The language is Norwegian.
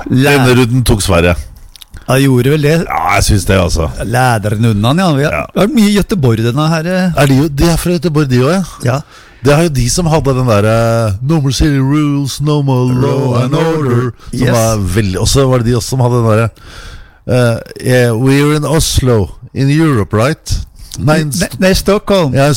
Eneruden tok Sverige. Jeg gjorde vel det. Ja, jeg synes det altså. Lederen undan, ja. Vi har mye i Göteborg denne her. De fra Göteborg, de også, Ja. Det jo de som hadde den der No more city rules, no more law and order. Som Yes. var veldig. Og så var det de også som hadde den der we're in Oslo, in Europe, right? Nei, Stockholm. Ja,